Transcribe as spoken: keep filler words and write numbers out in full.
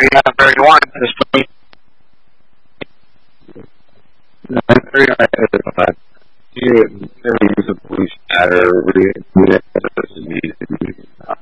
thirty-nine thirty-one at this point. nine thirty-nine You never use a police matter. We have to